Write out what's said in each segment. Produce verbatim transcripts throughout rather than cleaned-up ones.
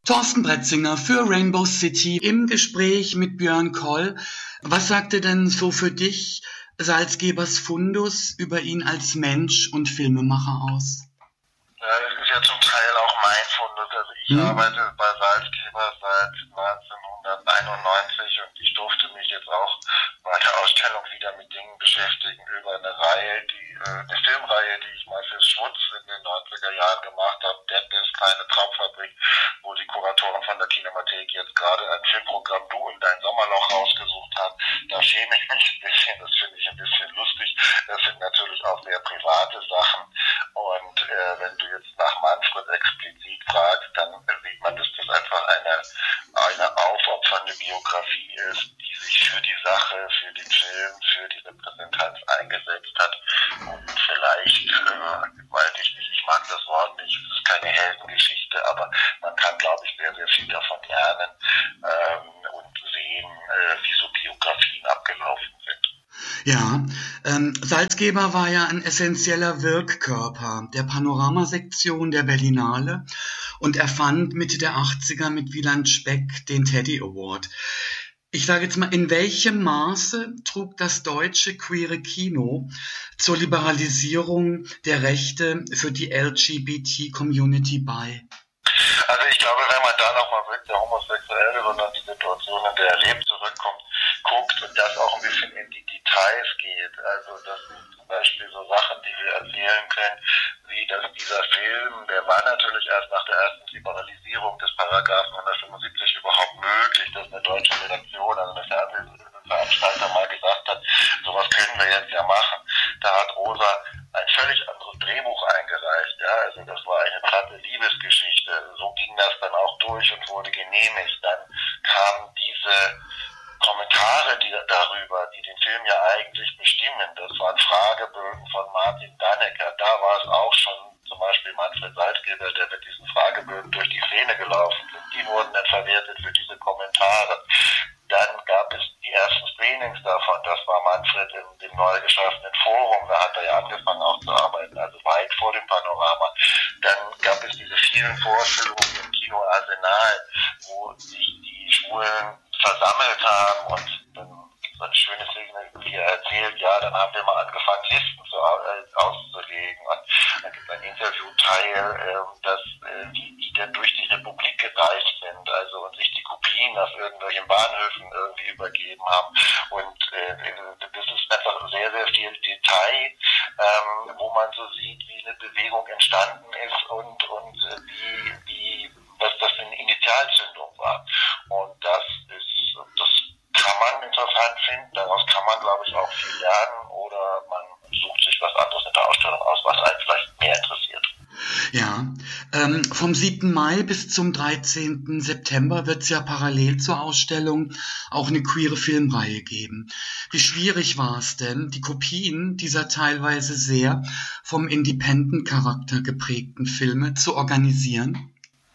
Thorsten Bretzinger für Rainbow City im Gespräch mit Björn Koll. Was sagte denn so für dich Salzgebers Fundus über ihn als Mensch und Filmemacher aus? Ja, das ist ja zum Teil auch mein Fundus. Also ich hm. arbeite bei Salzgeber seit neunzehnhunderteinundneunzig und ich durfte mich jetzt auch bei der Ausstellung wieder mit Dingen beschäftigen über eine Reihe, die äh, eine Filmreihe, die ich mal fürs Schwutz in den neunziger Jahren gemacht habe, Deadness, kleine Traumfabrik, wo die Kuratoren von der Kinemathek jetzt gerade ein Filmprogramm Du in dein Sommerloch rausgesucht haben. Da schäme ich mich ein bisschen, das finde ich ein bisschen lustig. Das sind natürlich auch sehr private Sachen und äh, wenn du jetzt nach Manfred explizit fragst, dann sieht man, dass das einfach eine, eine aufopfernde Biografie ist, die sich für die Sache, für den Film, für die Repräsentanz eingesetzt hat. Und vielleicht, äh, weiß ich nicht, ich mag das Wort nicht, es ist keine Heldengeschichte, aber man kann, glaube ich, sehr, sehr viel davon lernen ähm, und sehen, äh, wie so Biografien abgelaufen sind. Ja, ähm, Salzgeber war ja ein essentieller Wirkkörper der Panoramasektion der Berlinale und erfand Mitte der achtziger mit Wieland Speck den Teddy Award. Ich sage jetzt mal, in welchem Maße trug das deutsche queere Kino zur Liberalisierung der Rechte für die L G B T-Community bei? Also ich glaube, wenn man da nochmal wirklich der Homosexuelle, sondern die Situation, in der er lebt, zurückkommt, guckt und das auch ein bisschen in die Details geht. Also das sind zum Beispiel so Sachen, die wir erzählen können, wie dass dieser Film, der war natürlich erst nach der ersten Liberalisierung des Paragraphen hundertfünfundsiebzig überhaupt möglich, dass eine deutsche Redaktion, also eine Fernsehveranstalter mal gesagt hat, sowas können wir jetzt ja machen. Da hat Rosa ein völlig anderes Drehbuch eingereicht. Ja, also das war eine platte Liebesgeschichte. So ging das dann auch durch und wurde genehmigt. Dann kamen diese Kommentare die darüber, die den Film ja eigentlich bestimmen. Das waren Fragebögen von Martin Dannecker. Da war es auch schon zum Beispiel Manfred Salzgeber, der mit diesen Fragebögen durch die Szene gelaufen ist. Die wurden dann verwertet für diese Kommentare. Dann gab es die ersten Screenings davon. Das war Manfred in dem neu geschaffenen Forum. Da hat er ja angefangen auch zu arbeiten, also weit vor dem Panorama. Dann gab es diese vielen Vorstellungen im Kino Arsenal, wo sich die Schwulen versammelt haben und dann gibt es eine schöne Szene, wie er erzählt, ja, dann haben wir mal angefangen, Listen zu, äh, auszulegen und dann gibt es ein Interviewteil, äh, dass äh, die, die dann durch die Republik gereist sind, also und sich die Kopien auf irgendwelchen Bahnhöfen irgendwie übergeben haben und äh, das ist einfach sehr, sehr viel Detail, ähm, wo man so sieht, wie eine Bewegung entstanden ist und, und äh, wie, wie was das eine Initialzündung war. Und das ist, das kann man interessant finden, daraus kann man, glaube ich, auch viel lernen oder man sucht sich was anderes in der Ausstellung aus, was einen vielleicht mehr interessiert. Ja, ähm, vom siebten Mai bis zum dreizehnten September wird es ja parallel zur Ausstellung auch eine queere Filmreihe geben. Wie schwierig war es denn, die Kopien dieser teilweise sehr vom Independent-Charakter geprägten Filme zu organisieren?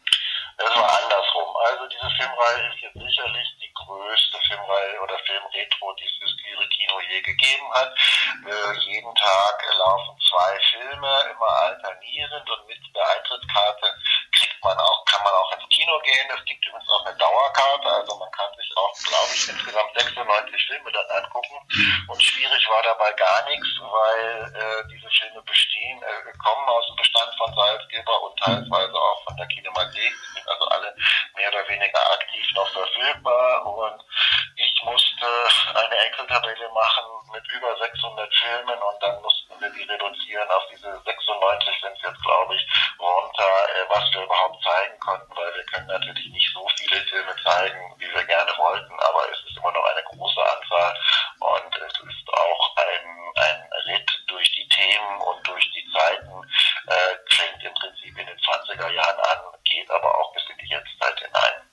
Das war andersrum. Also diese Filmreihe ist jetzt sicherlich die größte Filmreihe oder Filmretro, die es fürs queere Kino je gegeben hat. Äh, jeden Tag laufen zwei Filme, immer alternierend und mit der Eintrittskarte kriegt man auch, kann man auch ins Kino gehen. Es gibt übrigens auch eine Dauerkarte, also man kann sich auch, glaube ich, insgesamt sechsundneunzig Filme dann angucken. Und schwierig war dabei gar nichts, weil äh, diese Filme bestehen, äh, kommen aus dem Bestand von Salzgeber und teilweise auch von der Kinemathek. Die sind also alle mehr oder weniger aktiv noch verfügbar und ich musste eine Excel-Tabelle machen mit über sechshundert Filmen und dann mussten wir die reduzieren auf diese sechsundneunzig sind es jetzt, glaube ich, runter, äh, was wir überhaupt zeigen konnten, weil wir können natürlich nicht so viele Filme zeigen, wie wir gerne wollten, aber es ist immer noch eine große Anzahl und es ist auch ein, ein Ritt durch die Themen und durch die Zeiten, äh, fängt im Prinzip in den zwanziger Jahren an, geht aber auch bis in die Jetztzeit hinein.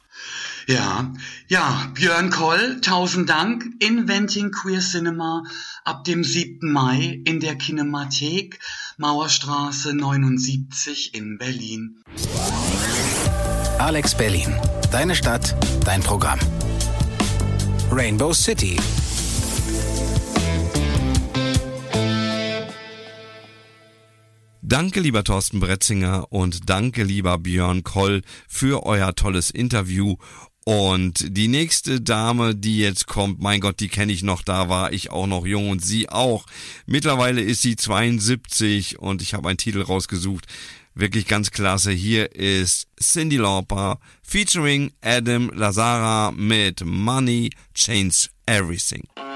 Ja, ja, Björn Koll, tausend Dank. Inventing Queer Cinema ab dem siebten Mai in der Kinemathek, Mauerstraße neunundsiebzig in Berlin. Alex Berlin, deine Stadt, dein Programm. Rainbow City. Danke, lieber Thorsten Bretzinger, und danke, lieber Björn Koll, für euer tolles Interview. Und die nächste Dame, die jetzt kommt, mein Gott, die kenne ich noch, da war ich auch noch jung und sie auch. Mittlerweile ist sie zweiundsiebzig und ich habe einen Titel rausgesucht. Wirklich ganz klasse. Hier ist Cyndi Lauper featuring Adam Lazzara mit Money Changes Everything.